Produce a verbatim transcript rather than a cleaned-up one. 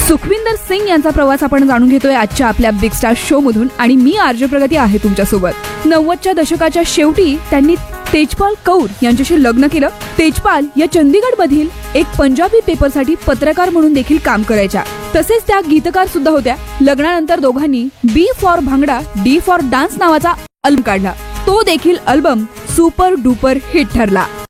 सुखविंदर सिंग यांचा प्रवास आपण जाणून घेतोय आजच्या आपल्या बिग स्टार शो मधून आणि मी आरजे प्रगती आहे तुमच्यासोबत. नव्वदच्या दशकाच्या शेवटी त्यांनी तेजपाल कौर यांच्याशी लग्न केलं. तेजपाल या चंदीगड मधील एक पंजाबी पेपरसाठी पत्रकार म्हणून देखील काम करायच्या. तसेच त्या गीतकार सुद्धा होत्या. लग्नानंतर दोघांनी बी for bhangra D for dance नावाचा अल्बम काढला. तो देखील अल्बम सुपर डुपर हिट ठरला.